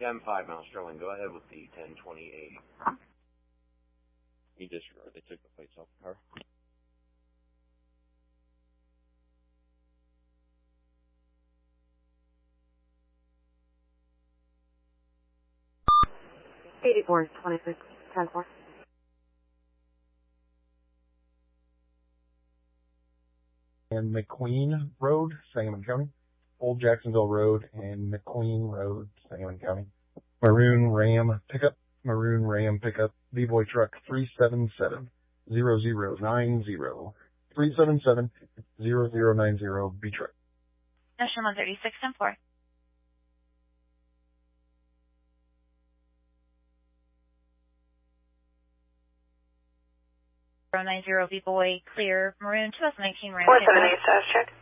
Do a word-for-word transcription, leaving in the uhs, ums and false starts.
M five, Mount Sterling. Go ahead with the ten twenty eighty. You disregard. They took the plates off the car. eighty-four twenty-six, ten four. And McQueen Road, Sangamon County. Old Jacksonville Road and McQueen Road, Sangamon County. Maroon Ram pickup, Maroon Ram pickup, B-Boy truck three seven seven zero zero nine zero. three seven seven zero zero nine zero, B-truck. National one thirty-six, ten four. zero nine zero, B-Boy, clear, Maroon, two thousand nineteen Ram. four seven eight, status check.